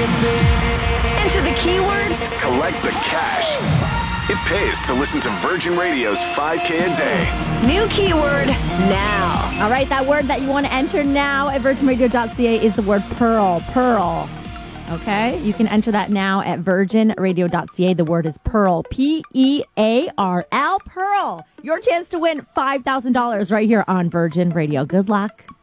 Enter the keywords. Collect the cash. It pays to listen to Virgin Radio's 5K a day. New keyword now. All right, that word that you want to enter now at virginradio.ca is the word pearl. Pearl. Okay, you can enter that now at virginradio.ca. The word is pearl. Pearl. Pearl. Your chance to win $5,000 right here on Virgin Radio. Good luck.